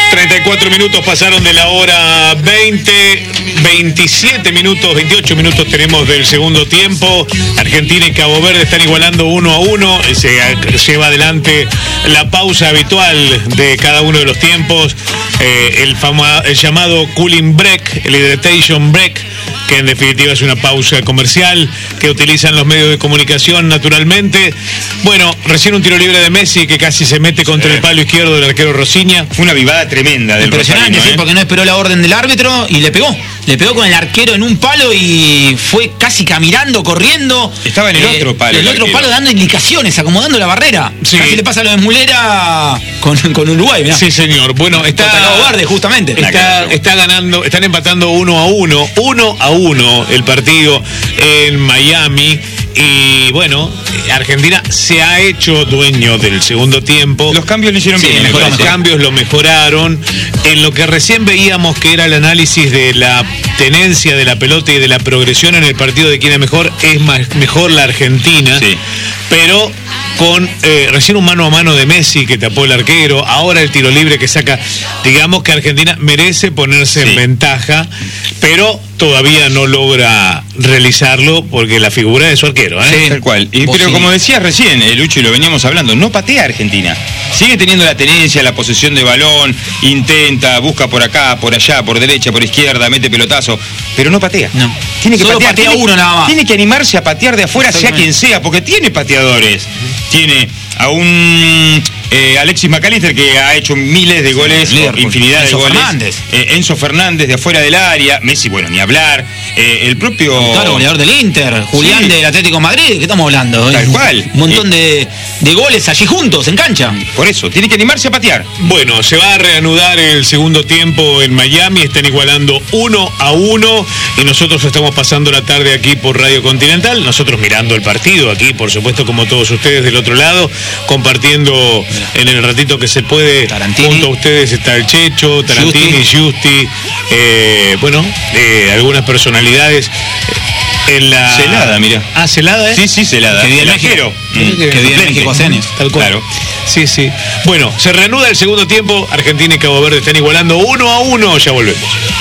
34 minutos pasaron de la hora 20, 27 minutos, 28 minutos tenemos del segundo tiempo. Argentina y Cabo Verde están igualando 1-1. Se lleva adelante la pausa habitual de cada uno de los tiempos. El llamado cooling break, el hydration break, que en definitiva es una pausa comercial que utilizan los medios de comunicación naturalmente. Bueno, recién un tiro libre de Messi que casi se mete contra el palo izquierdo del arquero Rosiña. Fue una vivada tremenda del impresionante, Rosarino, sí, porque no esperó la orden del árbitro y le pegó con el arquero en un palo y fue casi caminando, corriendo. Estaba en el otro palo. El otro palo dando indicaciones, acomodando la barrera. Sí. Casi le pasa lo de Mulera con Uruguay, mirá. Sí, señor. Bueno, Contra Cabo Verde, justamente. Está ganando, están empatando 1-1 el partido en Miami. Y bueno, Argentina se ha hecho dueño del segundo tiempo. Los cambios le hicieron bien. Los cambios lo mejoraron. En lo que recién veíamos que era el análisis de la tenencia de la pelota y de la progresión en el partido de quién es mejor, mejor la Argentina. Sí. Pero con recién un mano a mano de Messi que tapó el arquero, ahora el tiro libre que saca, digamos que Argentina merece ponerse en ventaja, pero todavía no logra realizarlo porque la figura de su arquero, Sí, tal cual. Pero como decías recién, Lucho, y lo veníamos hablando, no patea Argentina. Sigue teniendo la tenencia, la posesión de balón, intenta, busca por acá, por allá, por derecha, por izquierda, mete pelotazo, pero no patea. No. Tiene que Solo patear, patea uno nada más. Tiene que animarse a patear de afuera, sea quien sea, porque tiene pateadores. Tiene a un Alexis McAllister que ha hecho miles de goles, infinidad de goles. Enzo Fernández de afuera del área, Messi, bueno, ni hablar. El propio... Claro, goleador del Inter, Julián del Atlético de Madrid, ¿qué estamos hablando? Tal cual. Un montón de goles allí juntos, en cancha. Por eso, tiene que animarse a patear. Bueno, se va a reanudar el segundo tiempo en Miami, están igualando 1-1 y nosotros estamos pasando la tarde aquí por Radio Continental, nosotros mirando el partido aquí, por supuesto, como todos ustedes del otro lado, compartiendo en el ratito que se puede. Tarantini. Junto a ustedes está el Checho, Tarantini, Justi, algunas personalidades. En la... Celada, mira. Ah, Celada, ¿eh? Sí, Celada. Que vive en México. Que vive en México hace años. Tal cual. Claro. Sí. Bueno, se reanuda el segundo tiempo. Argentina y Cabo Verde están igualando 1-1. Ya volvemos.